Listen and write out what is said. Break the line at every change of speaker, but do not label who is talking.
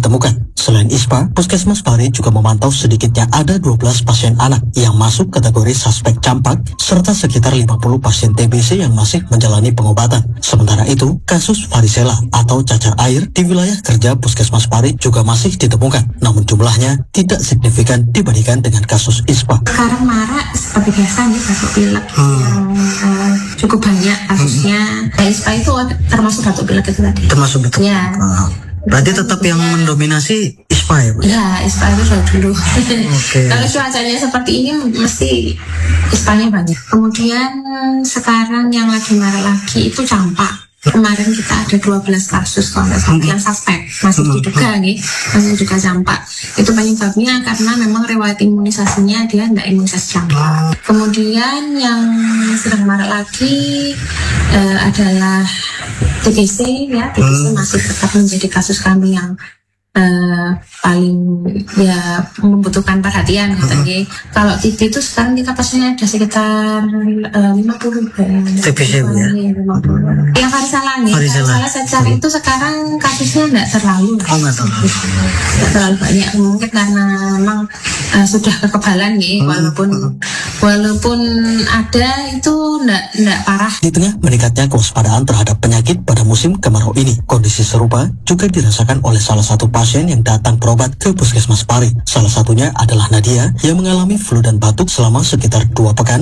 ditemukan. Selain ISPA, Puskesmas Pari juga memantau sedikitnya ada 12 pasien anak yang masuk kategori suspek campak, serta sekitar 50 pasien TBC yang masih menjalani pengobatan. Sementara itu, kasus varicella atau cacar air di wilayah kerja Puskesmas Pari juga masih ditemukan, namun jumlahnya tidak signifikan dibandingkan dengan kasus ISPA.
Sekarang marak seperti biasa nih, batuk pilek yang cukup banyak kasusnya. ISPA itu termasuk batuk pilek itu tadi.
Termasuk itu?
Ya.
Berarti tetap yang mendominasi ISPA ya, Bu?
Ya, ISPA itu sudah dulu.
Oke.
Kalau cuacanya seperti ini mesti ISPA-nya banyak. Kemudian sekarang yang lagi marak lagi itu campak. Kemarin kita ada 12 kasus kalau nggak salah yang suspek, masih diduga nih, masih diduga campak. Itu penyebabnya karena memang riwayat imunisasinya dia nggak imunisasi campak. Kemudian yang sedang marak lagi adalah TBC ya, TBC masih tetap menjadi kasus kami yang paling ya membutuhkan perhatian katanya. Kalau TB itu sekarang kita pasiennya ada sekitar 50
TBC ya?
50. Yang varicella nih, varicella cacar itu sekarang kasusnya nggak terlalu nggak terlalu banyak, mungkin karena memang sudah kekebalan nih, walaupun ada itu nggak parah.
Di tengah meningkatnya kewaspadaan terhadap penyakit pada musim kemarau ini, kondisi serupa juga dirasakan oleh salah satu pasien yang datang berobat ke Puskesmas Pari. Salah satunya adalah Nadia yang mengalami flu dan batuk selama sekitar 2 pekan